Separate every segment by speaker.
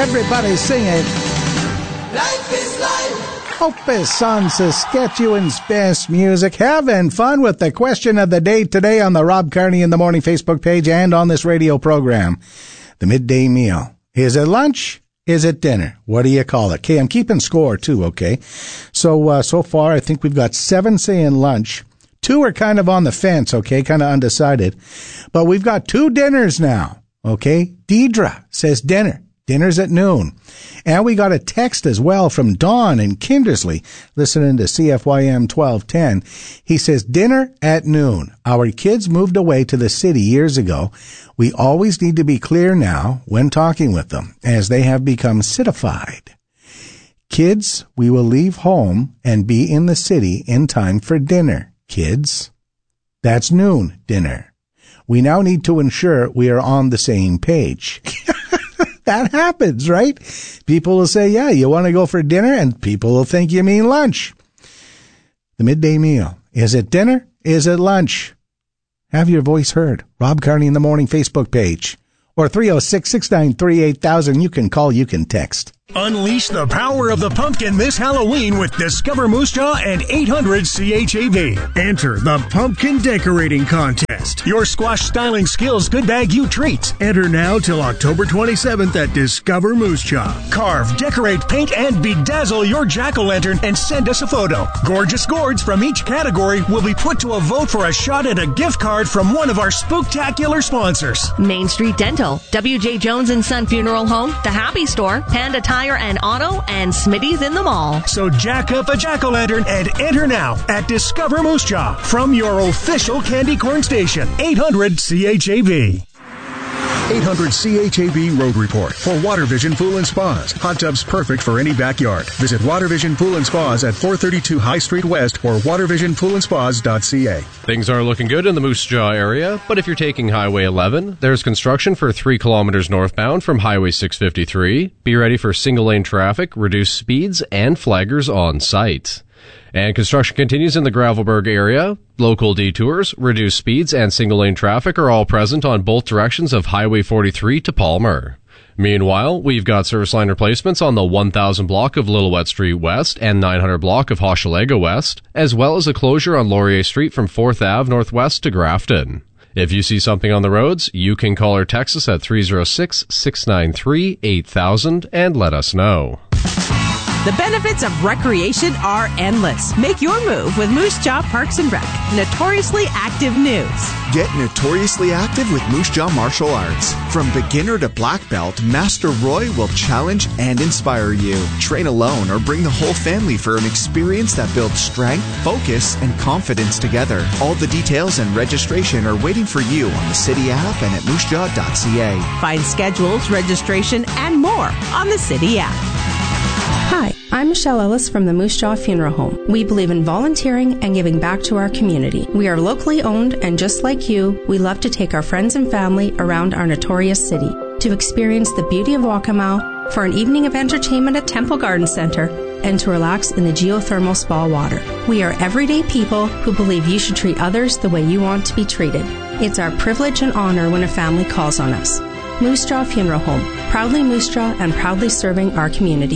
Speaker 1: Everybody sing it.
Speaker 2: Life is life.
Speaker 1: Opus on Saskatchewan's best music. Having fun with the question of the day today on the Rob Carney in the Morning Facebook page and on this radio program. The midday meal. Is it lunch? Is it dinner? What do you call it? Okay, I'm keeping score too, okay? So far I think we've got 7 saying lunch. 2 are kind of on the fence, okay, kind of undecided. But we've got 2 dinners now, okay? Deidre says dinner. Dinner's at noon. And we got a text as well from Don in Kindersley, listening to CFYM 1210. He says, dinner at noon. Our kids moved away to the city years ago. We always need to be clear now when talking with them, as they have become citified. Kids, we will leave home and be in the city in time for dinner. Kids, that's noon dinner. We now need to ensure we are on the same page. That happens, right? People will say, yeah, you want to go for dinner? And people will think you mean lunch. The midday meal. Is it dinner? Is it lunch? Have your voice heard. Rob Carney in the Morning Facebook page. Or 306-693-8000. You can call, you can text.
Speaker 3: Unleash the power of the pumpkin this Halloween with Discover Moose Jaw and 800 CHAV. Enter the Pumpkin Decorating Contest. Your squash styling skills could bag you treats. Enter now till October 27th at Discover Moose Jaw. Carve, decorate, paint, and bedazzle your jack-o'-lantern and send us a photo. Gorgeous gourds from each category will be put to a vote for a shot at a gift card from one of our spooktacular sponsors.
Speaker 4: Main Street Dental, W.J. Jones & Son Funeral Home, The Happy Store, Panda Tire and Auto, and Smitty's in the Mall.
Speaker 3: So jack up a jack-o'-lantern and enter now at Discover Moose Jaw from your official candy corn station. 800 CHAV. 800 CHAV Road Report for Water Vision Pool and Spas. Hot tubs perfect for any backyard. Visit Water Vision Pool and Spas at 432 High Street West or watervisionpoolandspas.ca.
Speaker 5: Things are looking good in the Moose Jaw area, but if you're taking Highway 11, there's construction for 3 kilometers northbound from Highway 653. Be ready for single-lane traffic, reduced speeds, and flaggers on site. And construction continues in the Gravelburg area. Local detours, reduced speeds, and single-lane traffic are all present on both directions of Highway 43 to Palmer. Meanwhile, we've got service line replacements on the 1000 block of Lillooet Street West and 900 block of Hochelaga West, as well as a closure on Laurier Street from 4th Ave Northwest to Grafton. If you see something on the roads, you can call or text us at 306-693-8000 and let us know.
Speaker 6: The benefits of recreation are endless. Make your move with Moose Jaw Parks and Rec. Notoriously active news.
Speaker 7: Get notoriously active with Moose Jaw Martial Arts. From beginner to black belt, Master Roy will challenge and inspire you. Train alone or bring the whole family for an experience that builds strength, focus, and confidence together. All the details and registration are waiting for you on the City app and at moosejaw.ca.
Speaker 6: Find schedules, registration, and more on the City app.
Speaker 8: Hi, I'm Michelle Ellis from the Moose Jaw Funeral Home. We believe in volunteering and giving back to our community. We are locally owned, and just like you, we love to take our friends and family around our notorious city to experience the beauty of Waccamaw, for an evening of entertainment at Temple Garden Center, and to relax in the geothermal spa water. We are everyday people who believe you should treat others the way you want to be treated. It's our privilege and honor when a family calls on us. Moose Jaw Funeral Home, proudly Moose Jaw and proudly serving our community.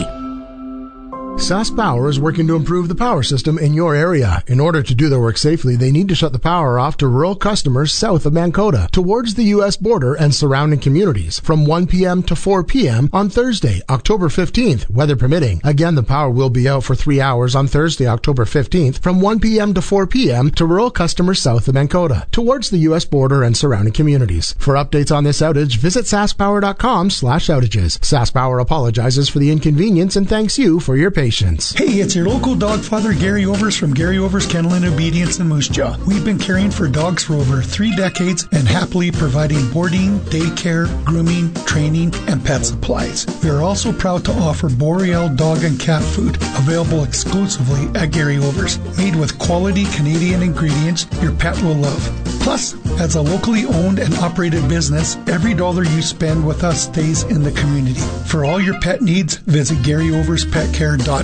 Speaker 9: SaskPower is working to improve the power system in your area. In order to do their work safely, they need to shut the power off to rural customers south of Mankota, towards the U.S. border and surrounding communities, from 1 p.m. to 4 p.m. on Thursday, October 15th, weather permitting. Again, the power will be out for 3 hours on Thursday, October 15th, from 1 p.m. to 4 p.m. to rural customers south of Mankota, towards the U.S. border and surrounding communities. For updates on this outage, visit saskpower.com/outages. SaskPower apologizes for the inconvenience and thanks you for your patience.
Speaker 10: Hey, it's your local dog father, Gary Overs from Gary Overs Kennel and Obedience in Moose Jaw. We've been caring for dogs for over 3 decades and happily providing boarding, daycare, grooming, training, and pet supplies. We are also proud to offer Boreal dog and cat food, available exclusively at Gary Overs. Made with quality Canadian ingredients your pet will love. Plus, as a locally owned and operated business, every dollar you spend with us stays in the community. For all your pet needs, visit GaryOversPetCare.ca.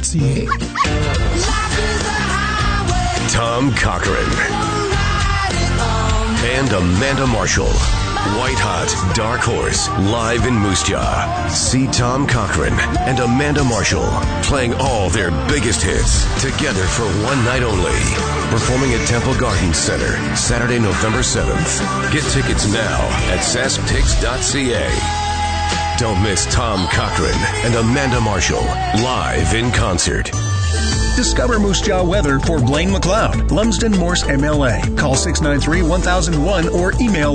Speaker 11: Tom Cochrane and Amanda Marshall. White Hot, Dark Horse, live in Moose Jaw. See Tom Cochrane and Amanda Marshall playing all their biggest hits together for one night only. Performing at Temple Gardens Center, Saturday, November 7th. Get tickets now at sasktigs.ca. Don't miss Tom Cochrane and Amanda Marshall live in concert.
Speaker 3: Discover Moose Jaw weather for Blaine McLeod, Lumsden Morse MLA. Call 693-1001 or email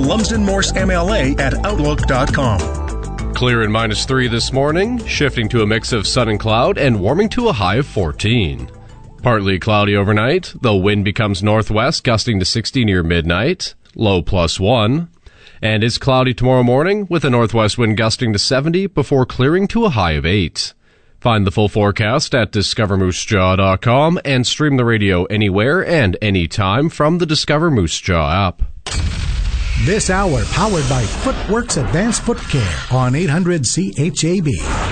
Speaker 3: lumsdenmorsemla@outlook.com.
Speaker 5: Clear and -3 this morning, shifting to a mix of sun and cloud and warming to a high of 14. Partly cloudy overnight, the wind becomes northwest, gusting to 60 near midnight, low +1. And it's cloudy tomorrow morning with a northwest wind gusting to 70 before clearing to a high of 8. Find the full forecast at discovermoosejaw.com and stream the radio anywhere and anytime from the Discover Moose Jaw app.
Speaker 1: This hour powered by Footworks Advanced Foot Care on 800 CHAB.